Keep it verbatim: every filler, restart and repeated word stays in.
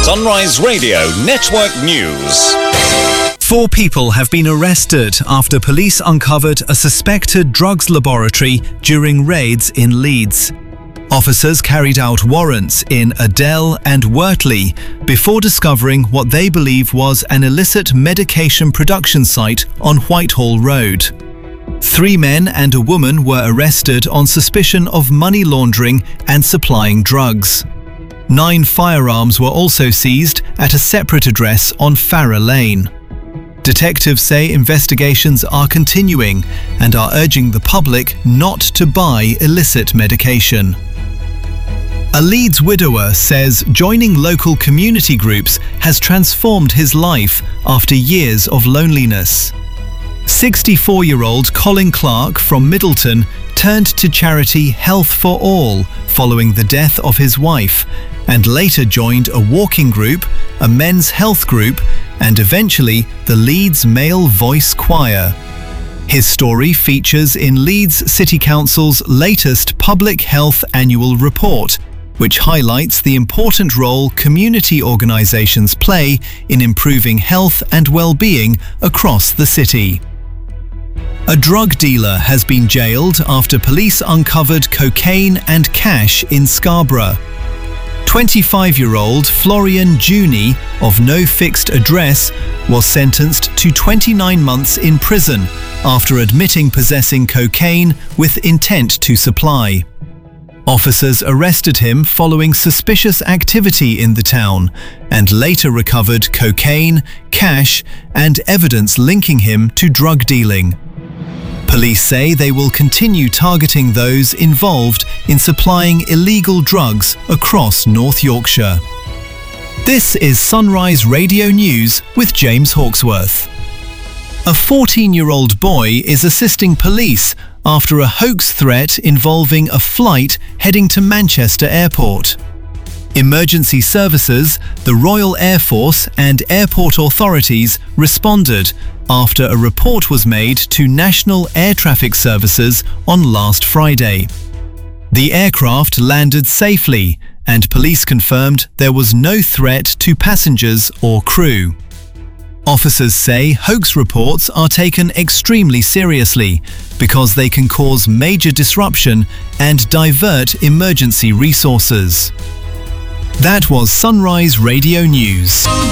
Sunrise Radio Network News. Four people have been arrested after police uncovered a suspected drugs laboratory during raids in Leeds. Officers carried out warrants in Adel and Wortley before discovering what they believe was an illicit medication production site on Whitehall Road. Three men and a woman were arrested on suspicion of money laundering and supplying drugs. Nine firearms were also seized at a separate address on Farrer Lane. Detectives say investigations are continuing and are urging the public not to buy illicit medication. A Leeds widower says joining local community groups has transformed his life after years of loneliness. sixty-four-year-old Colin Clark from Middleton turned to charity Health for All following the death of his wife, and later joined a walking group, a men's health group, and eventually the Leeds Male Voice Choir. His story features in Leeds City Council's latest Public Health Annual Report, which highlights the important role community organisations play in improving health and well-being across the city. A drug dealer has been jailed after police uncovered cocaine and cash in Scarborough. twenty-five-year-old Florian Juni, of no fixed address, was sentenced to twenty-nine months in prison after admitting possessing cocaine with intent to supply. Officers arrested him following suspicious activity in the town and later recovered cocaine, cash, and evidence linking him to drug dealing. Police say they will continue targeting those involved in supplying illegal drugs across North Yorkshire. This is Sunrise Radio News with James Hawksworth. A fourteen-year-old boy is assisting police after a hoax threat involving a flight heading to Manchester Airport. Emergency services, the Royal Air Force and airport authorities responded after a report was made to National Air Traffic Services on last Friday. The aircraft landed safely and police confirmed there was no threat to passengers or crew. Officers say hoax reports are taken extremely seriously because they can cause major disruption and divert emergency resources. That was Sunrise Radio News.